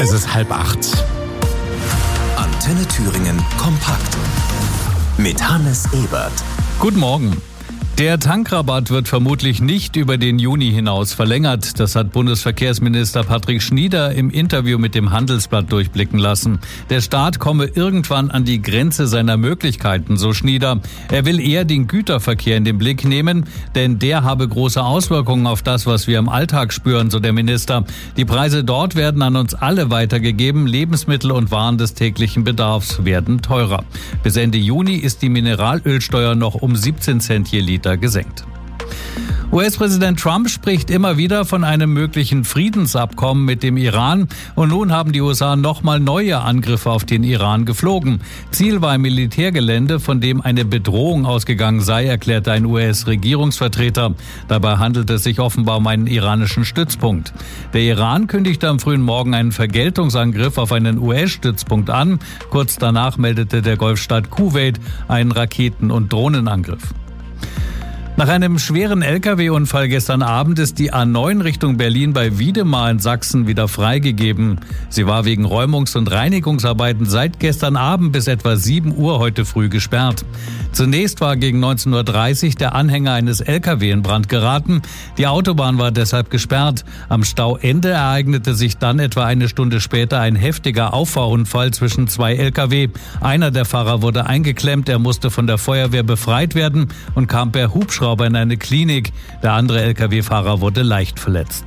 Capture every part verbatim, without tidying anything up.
Es ist halb acht. Antenne Thüringen kompakt mit Hannes Ebert. Guten Morgen. Der Tankrabatt wird vermutlich nicht über den Juni hinaus verlängert. Das hat Bundesverkehrsminister Patrick Schnieder im Interview mit dem Handelsblatt durchblicken lassen. Der Staat komme irgendwann an die Grenze seiner Möglichkeiten, so Schnieder. Er will eher den Güterverkehr in den Blick nehmen, denn der habe große Auswirkungen auf das, was wir im Alltag spüren, so der Minister. Die Preise dort werden an uns alle weitergegeben. Lebensmittel und Waren des täglichen Bedarfs werden teurer. Bis Ende Juni ist die Mineralölsteuer noch um siebzehn Cent je Liter gesenkt. U S-Präsident Trump spricht immer wieder von einem möglichen Friedensabkommen mit dem Iran. Und nun haben die U S A nochmal neue Angriffe auf den Iran geflogen. Ziel war ein Militärgelände, von dem eine Bedrohung ausgegangen sei, erklärte ein U S-Regierungsvertreter. Dabei handelt es sich offenbar um einen iranischen Stützpunkt. Der Iran kündigte am frühen Morgen einen Vergeltungsangriff auf einen U S-Stützpunkt an. Kurz danach meldete der Golfstaat Kuwait einen Raketen- und Drohnenangriff. Nach einem schweren L K W-Unfall gestern Abend ist die A neun Richtung Berlin bei Wiedemar in Sachsen wieder freigegeben. Sie war wegen Räumungs- und Reinigungsarbeiten seit gestern Abend bis etwa sieben Uhr heute früh gesperrt. Zunächst war gegen neunzehn Uhr dreißig der Anhänger eines L K W in Brand geraten. Die Autobahn war deshalb gesperrt. Am Stauende ereignete sich dann etwa eine Stunde später ein heftiger Auffahrunfall zwischen zwei L K W. Einer der Fahrer wurde eingeklemmt, er musste von der Feuerwehr befreit werden und kam per Hubschrauber in eine Klinik. Der andere L K W-Fahrer wurde leicht verletzt.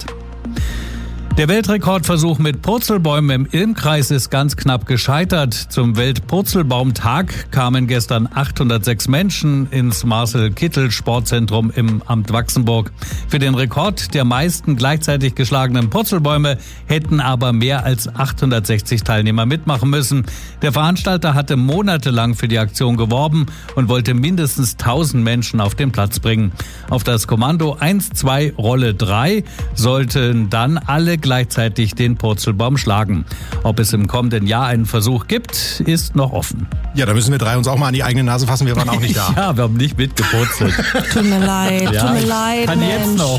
Der Weltrekordversuch mit Purzelbäumen im Ilmkreis ist ganz knapp gescheitert. Zum Weltpurzelbaumtag kamen gestern achthundertsechs Menschen ins Marcel-Kittel-Sportzentrum im Amt Wachsenburg. Für den Rekord der meisten gleichzeitig geschlagenen Purzelbäume hätten aber mehr als achthundertsechzig Teilnehmer mitmachen müssen. Der Veranstalter hatte monatelang für die Aktion geworben und wollte mindestens tausend Menschen auf den Platz bringen. Auf das Kommando eins, zwei, Rolle drei sollten dann alle gleichzeitig den Purzelbaum schlagen. Ob es im kommenden Jahr einen Versuch gibt, ist noch offen. Ja, da müssen wir drei uns auch mal an die eigene Nase fassen. Wir waren auch nicht da. Ja, wir haben nicht mitgepurzelt. Tut mir leid, Ja, tut mir ich leid, kann Mensch. jetzt noch.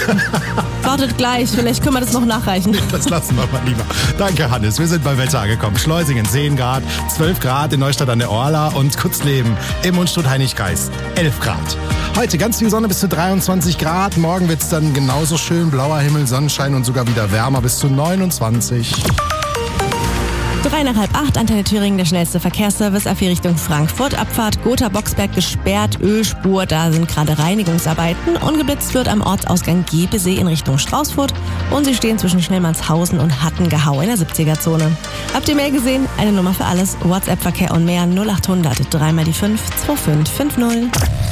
Wartet gleich, vielleicht können wir das noch nachreichen. Das lassen wir mal lieber. Danke, Hannes. Wir sind beim Wetter angekommen. Schleusingen zehn Grad, zwölf Grad in Neustadt an der Orla und Kutzleben im Mundstutt-Heinig-Kreis elf Grad. Heute ganz viel Sonne bis zu dreiundzwanzig Grad. Morgen wird es dann genauso schön. Blauer Himmel, Sonnenschein und sogar wieder wärmer bis zu neunundzwanzig. Drei nach halb acht, Antenne Thüringen, der schnellste Verkehrsservice auf die Richtung Frankfurt. Abfahrt Gotha-Boxberg gesperrt, Ölspur, da sind gerade Reinigungsarbeiten. Ungeblitzt wird am Ortsausgang Gebesee in Richtung Straußfurt und sie stehen zwischen Schnellmannshausen und Hattengehau in der siebziger-Zone. Habt ihr mehr gesehen? Eine Nummer für alles, WhatsApp-Verkehr und mehr null achthundert drei mal die fünf zwei fünf fünf null.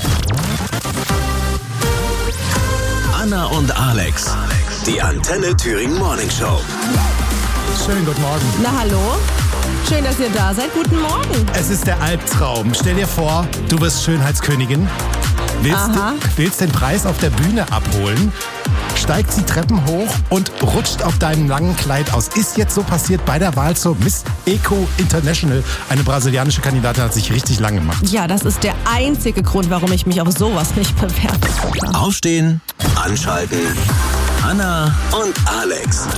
Anna und Alex, die Antenne Thüringen Morning Show. Schönen guten Morgen. Na hallo? Schön, dass ihr da seid. Guten Morgen. Es ist der Albtraum. Stell dir vor, du wirst Schönheitskönigin. Willst, Aha. willst den Preis auf der Bühne abholen, steigt die Treppen hoch und rutscht auf deinem langen Kleid aus. Ist jetzt so passiert bei der Wahl zur Miss Eco International. Eine brasilianische Kandidatin hat sich richtig lang gemacht. Ja, das ist der einzige Grund, warum ich mich auf sowas nicht bewerbe. Aufstehen, anschalten. Anna und Alex.